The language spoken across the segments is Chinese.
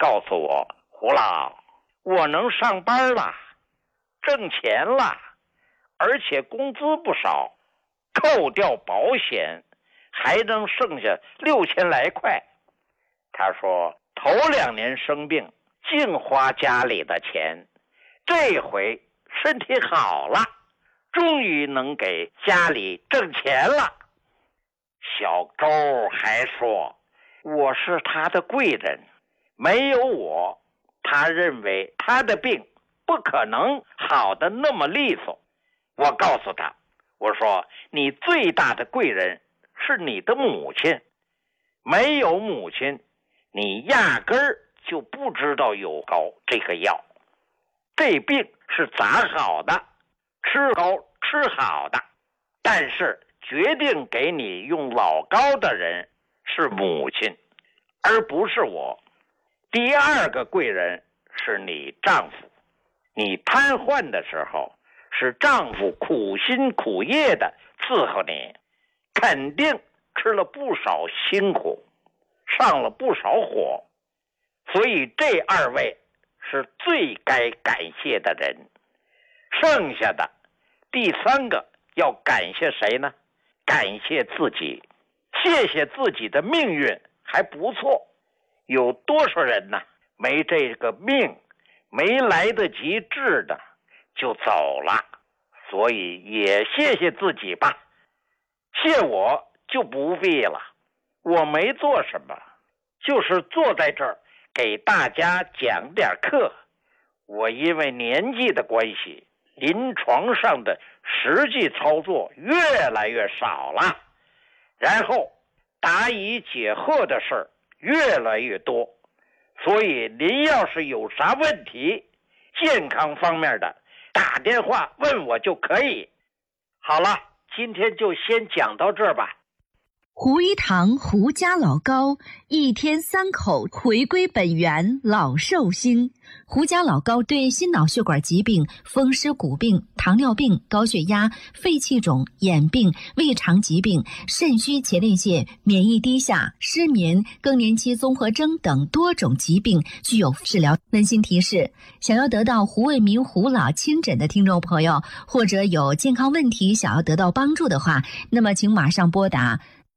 告诉我，胡老，我能上班了，挣钱了，而且工资不少，扣掉保险还能剩下6000来块。他说头2年生病净花家里的钱，这回身体好了，终于能给家里挣钱了。小周还说我是他的贵人，没有我，他认为他的病不可能好的那么利索。我告诉他，我说你最大的贵人是你的母亲，没有母亲你压根儿就不知道有膏这个药，这病是咋好的，吃膏吃好的，但是决定给你用老膏的人是母亲，而不是我。第2个贵人是你丈夫，你瘫痪的时候是丈夫苦心苦业的伺候你，肯定吃了不少辛苦，上了不少火，所以这2位是最该感谢的人。剩下的第3个要感谢谁呢？感谢自己，谢谢自己的命运还不错。有多少人呢，没这个命，没来得及治的就走了，所以也谢谢自己吧。谢我就不必了，我没做什么，就是坐在这儿给大家讲点课。我因为年纪的关系，临床上的实际操作越来越少了，然后答疑解惑的事儿越来越多，所以您要是有啥问题，健康方面的，打电话问我就可以。好了，今天就先讲到这儿吧。 胡一堂胡家老膏，一天3口回归本源，老寿星。胡家老膏对心脑血管疾病、风湿骨病、糖尿病、高血压、肺气肿、眼病、胃肠疾病、肾虚前列腺、免疫低下、失眠、更年期综合征等多种疾病具有治疗。温馨提示：想要得到胡卫民胡老亲诊的听众朋友，或者有健康问题想要得到帮助的话，那么请马上拨打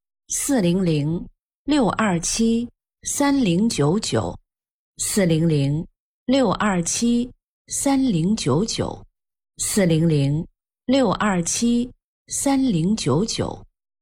400-627-3099 400-627-3099 400-627-3099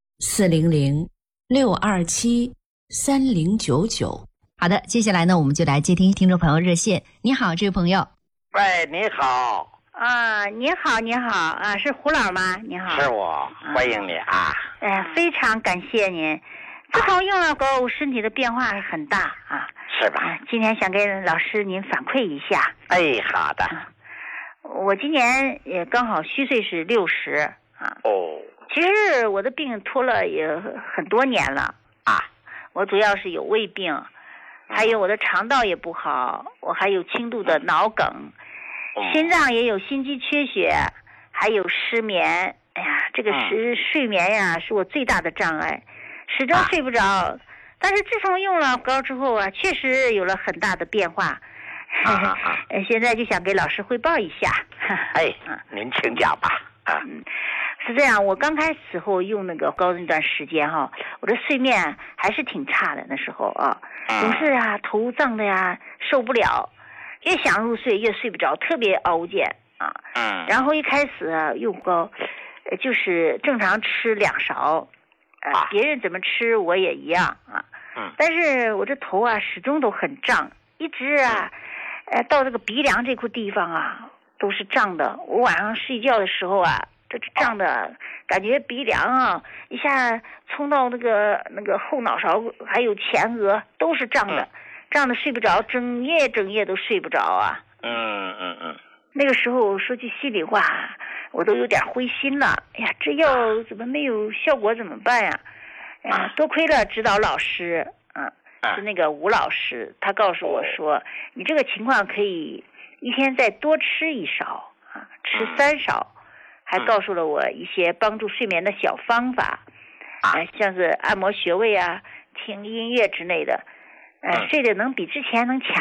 400-627-3099。 好的，接下来呢，我们就来接听听众朋友热线。你好，这位朋友。 喂，你好。 你好，你好啊，是胡老吗？你好， 是我，欢迎你啊。 非常感谢您。自从用了膏，身体的变化很大啊。 是吧？ 今天想跟老师您反馈一下。 哎，好的。 我今年也刚好虚岁是60啊。 哦。 其实我的病拖了也很多年了啊。 我主要是有胃病，还有我的肠道也不好，我还有轻度的脑梗。心脏也有心肌缺血，还有失眠。哎呀，这个睡眠呀，是我最大的障碍，始终睡不着。但是自从用了膏之后啊，确实有了很大的变化。现在就想给老师汇报一下。 哎，您请讲吧。 是这样，我刚开始后用那个膏那段时间哈，我的睡眠还是挺差的，那时候啊，总是头胀的呀，受不了。越想入睡越睡不着，特别熬煎啊。然后一开始用膏，就是正常吃2勺，别人怎么吃我也一样啊。但是我这头始终都很胀，一直到这个鼻梁这块地方都是胀的。我晚上睡觉的时候这胀的感觉鼻梁一下冲到那个后脑勺还有前额都是胀的。胀得睡不着，整夜都睡不着那个时候说句心里话，我都有点灰心了。哎呀，这药怎么没有效果怎么办呀？多亏了指导老师，是那个吴老师，他告诉我说，你这个情况可以一天再多吃1勺吃3勺，还告诉了我一些帮助睡眠的小方法，像是按摩穴位听音乐之类的。睡得能比之前能强